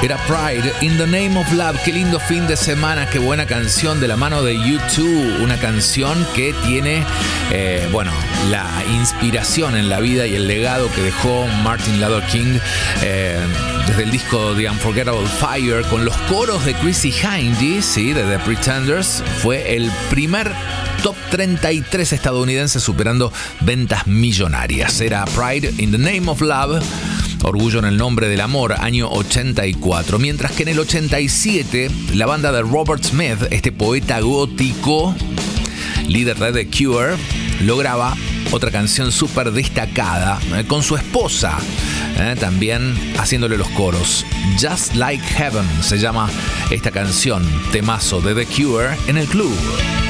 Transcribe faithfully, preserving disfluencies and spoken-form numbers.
Era Pride, In the Name of Love. Qué lindo fin de semana, qué buena canción de la mano de U dos. Una canción que tiene, eh, bueno, la inspiración en la vida y el legado que dejó Martin Luther King eh, desde el disco The Unforgettable Fire, con los coros de Chrissie Hynde, ¿sí? De The Pretenders. Fue el primer top treinta y tres estadounidense superando ventas millonarias. Era Pride, In the Name of Love. Orgullo en el nombre del amor, año ochenta y cuatro. Mientras que en el ochenta y siete, la banda de Robert Smith, este poeta gótico, líder de The Cure, lograba otra canción súper destacada eh, con su esposa, eh, también haciéndole los coros. Just Like Heaven se llama esta canción, temazo de The Cure en el club.